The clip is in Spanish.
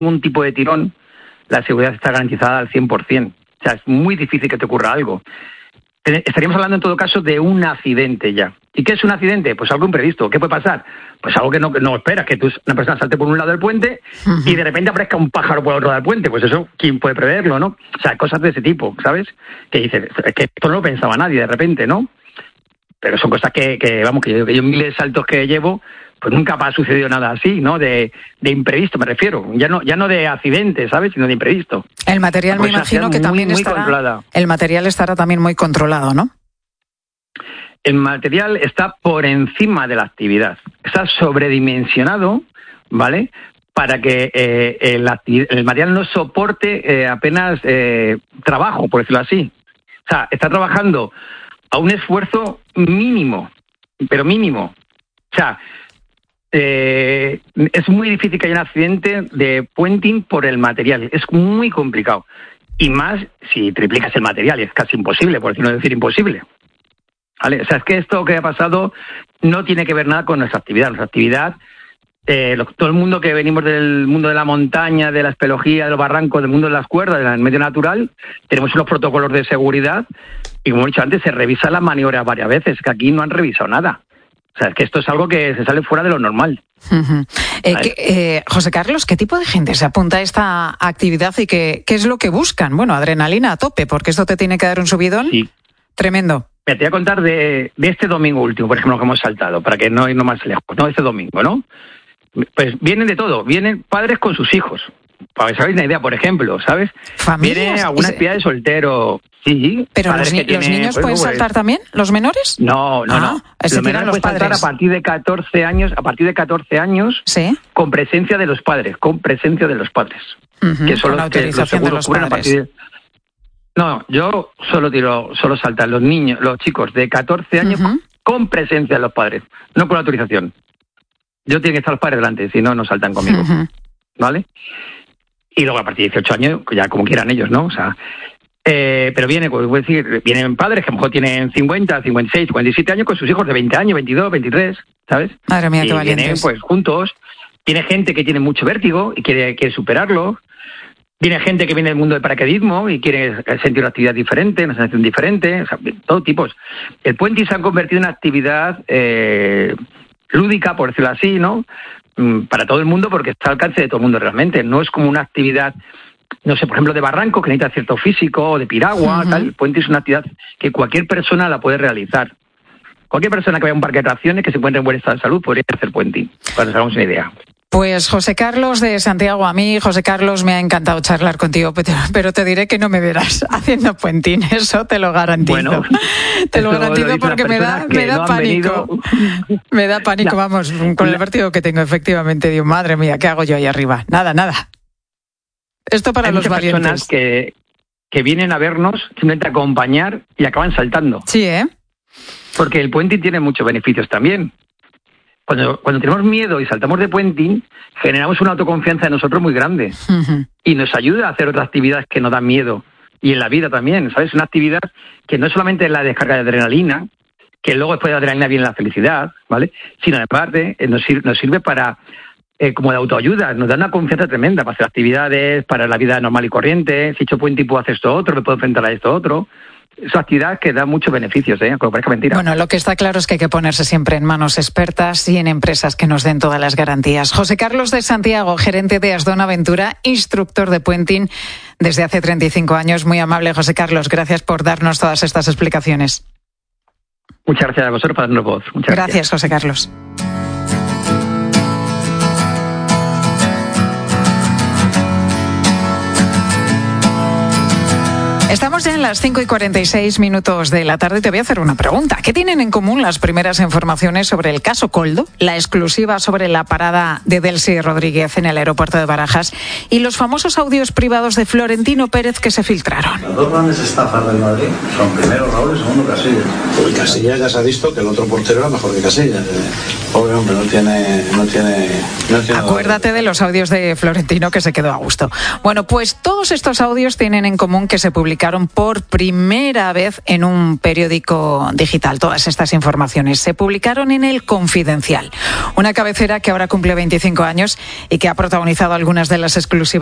ningún tipo de tirón, la seguridad está garantizada al 100%. O sea, es muy difícil que te ocurra algo. Estaríamos hablando en todo caso de un accidente ya. ¿Y qué es un accidente? Pues algo imprevisto. ¿Qué puede pasar? Pues algo que no esperas, que una persona salte por un lado del puente y de repente aparezca un pájaro por el otro lado del puente. Pues eso, ¿quién puede preverlo, no? O sea, cosas de ese tipo, ¿sabes? Que dices, es que esto no lo pensaba nadie de repente, ¿no? Pero son cosas que yo miles de saltos que llevo, pues nunca ha sucedido nada así, ¿no? De imprevisto me refiero. Ya no de accidente, ¿sabes? Sino de imprevisto. El material me imagino que también controlada. El material estará también muy controlado, ¿no? El material está por encima de la actividad. Está sobredimensionado, ¿vale? Para que el material no soporte apenas trabajo, por decirlo así. O sea, está trabajando a un esfuerzo mínimo, pero mínimo. O sea, es muy difícil que haya un accidente de puenting por el material. Es muy complicado. Y más si triplicas el material, y es casi imposible, por no decir imposible. ¿Vale? O sea, es que esto que ha pasado no tiene que ver nada con nuestra actividad. Nuestra actividad, todo el mundo que venimos del mundo de la montaña, de la espeleología, de los barrancos, del mundo de las cuerdas, del medio natural, tenemos unos protocolos de seguridad y, como he dicho antes, se revisan las maniobras varias veces, que aquí no han revisado nada. O sea, es que esto es algo que se sale fuera de lo normal. José Carlos, ¿qué tipo de gente se apunta a esta actividad y qué es lo que buscan? Bueno, adrenalina a tope, porque esto te tiene que dar un subidón tremendo. Mira, te voy a contar de este domingo último, por ejemplo, que hemos saltado, para que no irnos más lejos, ¿no? Este domingo, ¿no? Pues vienen de todo, vienen padres con sus hijos, para que os hagáis una idea, por ejemplo, ¿sabes? ¿Familias? Viene alguna actividad de soltero, sí. ¿Pero los niños pueden saltar también, los menores? No. Se tiran los padres. Saltar a partir de 14 años, ¿sí? Con presencia de los padres, que son los que los seguros cubren a partir de... No, yo solo saltan los chicos de 14 años con presencia de los padres, no con autorización. Yo tienen que estar los padres delante, si no saltan conmigo, ¿vale? Y luego a partir de 18 años, ya como quieran ellos, ¿no? O sea, pero vienen padres que a lo mejor tienen 50, 56, 57 años con sus hijos de 20 años, 22, 23, ¿sabes? Madre mía, qué valientes. Vienen pues juntos, viene gente que tiene mucho vértigo y quiere superarlo. Viene gente que viene del mundo del paracaidismo y quiere sentir una actividad diferente, una sensación diferente, o sea, todo tipos. El puenting se ha convertido en una actividad lúdica, por decirlo así, ¿no? Para todo el mundo, porque está al alcance de todo el mundo realmente. No es como una actividad, no sé, por ejemplo, de barranco, que necesita cierto físico, o de piragua, tal. El puenting es una actividad que cualquier persona la puede realizar. Cualquier persona que vaya a un parque de atracciones, que se encuentre en buen estado de salud, podría hacer puenting, para que nos hagamos una idea. Pues José Carlos de Santiago, a mí, José Carlos, me ha encantado charlar contigo, pero te diré que no me verás haciendo puenting, eso te lo garantizo. Bueno, te lo garantizo porque me da pánico. Me da pánico, vamos, con el vértigo que tengo, efectivamente. Digo, madre mía, ¿qué hago yo ahí arriba? Nada. Esto para los valientes. Hay muchas personas que vienen a vernos simplemente a acompañar y acaban saltando. Sí, Porque el puenting tiene muchos beneficios también. Cuando tenemos miedo y saltamos de puenting, generamos una autoconfianza en nosotros muy grande. Y nos ayuda a hacer otras actividades que nos dan miedo. Y en la vida también, ¿sabes? Una actividad que no solamente es la descarga de adrenalina, que luego después de adrenalina viene la felicidad, ¿vale? Sino aparte nos sirve para, como de autoayuda, nos da una confianza tremenda para hacer actividades, para la vida normal y corriente. Si he hecho puenting puedo hacer esto otro, me puedo enfrentar a esto otro. Es una actividad que da muchos beneficios, aunque parezca mentira. Bueno, lo que está claro es que hay que ponerse siempre en manos expertas y en empresas que nos den todas las garantías. José Carlos de Santiago, gerente de Asdon Aventura, instructor de puenting desde hace 35 años. Muy amable, José Carlos. Gracias por darnos todas estas explicaciones. Muchas gracias a vosotros por darnos voz. Muchas gracias, José Carlos. Estamos ya en las 5:46 de la tarde. Te voy a hacer una pregunta. ¿Qué tienen en común las primeras informaciones sobre el caso Koldo, la exclusiva sobre la parada de Delcy Rodríguez en el aeropuerto de Barajas y los famosos audios privados de Florentino Pérez que se filtraron? Las dos grandes estafas del Madrid son primero Raúl y segundo Casillas. Pues Casillas ya se ha visto que el otro portero era mejor que Casillas. Pobre hombre, no tiene. Acuérdate de los audios de Florentino, que se quedó a gusto. Bueno, pues todos estos audios tienen en común que se publicaron publicaron por primera vez en un periódico digital. Todas estas informaciones se publicaron en El Confidencial, una cabecera que ahora cumple 25 años y que ha protagonizado algunas de las exclusivas